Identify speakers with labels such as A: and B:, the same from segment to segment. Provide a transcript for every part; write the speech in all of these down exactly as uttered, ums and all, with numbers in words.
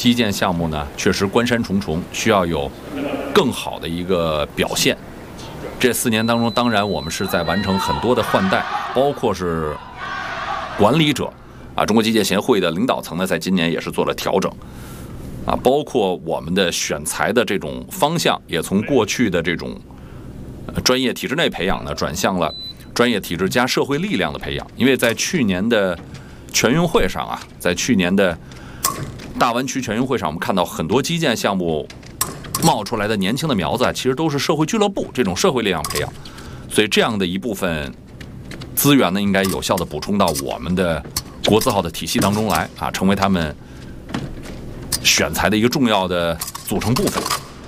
A: 击剑项目呢，确实关山重重，需要有更好的一个表现。这四年当中，当然我们是在完成很多的换代，包括是管理者啊，中国击剑协会的领导层呢，在今年也是做了调整啊，包括我们的选材的这种方向，也从过去的这种专业体制内培养呢，转向了专业体制加社会力量的培养。因为在去年的全运会上啊，在去年的大湾区全运会上，我们看到很多击剑项目冒出来的年轻的苗子啊，其实都是社会俱乐部这种社会力量培养，所以这样的一部分资源呢，应该有效的补充到我们的国字号的体系当中来啊，成为他们选材的一个重要的组成部分。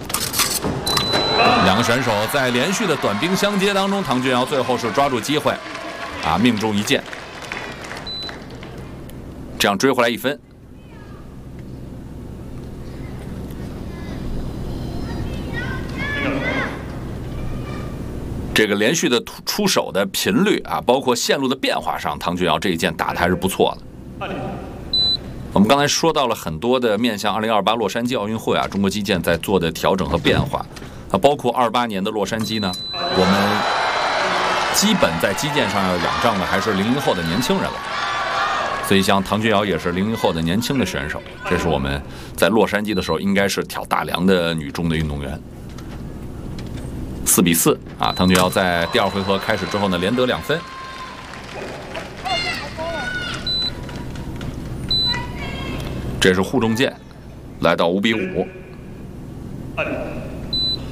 A: 两个选手在连续的短兵相接当中，唐俊尧最后是抓住机会啊，命中一箭，这样追回来一分。这个连续的出手的频率啊，包括线路的变化上，唐俊尧这一箭打得还是不错的。我们刚才说到了很多的面向二零二八洛杉矶奥运会啊，中国击剑在做的调整和变化啊，包括二八年的洛杉矶呢，我们基本在击剑上要仰仗的还是零零后的年轻人了。所以像唐俊尧也是零零后的年轻的选手，这是我们在洛杉矶的时候应该是挑大梁的女中的运动员。四比四啊，唐俊尧在第二回合开始之后呢，连得两分。这是护中箭，来到五比五。